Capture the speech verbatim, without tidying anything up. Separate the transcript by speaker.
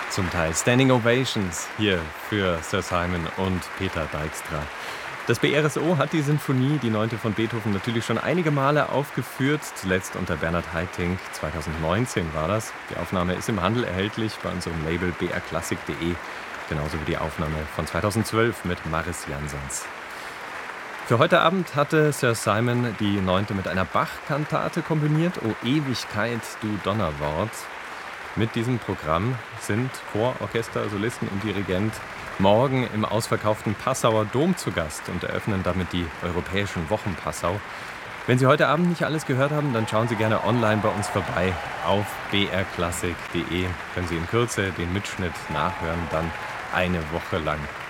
Speaker 1: Zum Teil Standing Ovations hier für Sir Simon und Peter Dijkstra. Das B R S O hat die Sinfonie, die neunte von Beethoven, natürlich schon einige Male aufgeführt. Zuletzt unter Bernhard Haitink, zweitausendneunzehn war das. Die Aufnahme ist im Handel erhältlich bei unserem Label b r klassik punkt de. Genauso wie die Aufnahme von zweitausendzwölf mit Maris Jansons. Für heute Abend hatte Sir Simon die neunte mit einer Bach-Kantate kombiniert. O Ewigkeit, du Donnerwort. Mit diesem Programm sind Chor, Orchester, Solisten und Dirigent morgen im ausverkauften Passauer Dom zu Gast und eröffnen damit die Europäischen Wochen Passau. Wenn Sie heute Abend nicht alles gehört haben, dann schauen Sie gerne online bei uns vorbei auf b r klassik punkt de. Können Sie in Kürze den Mitschnitt nachhören, dann eine Woche lang.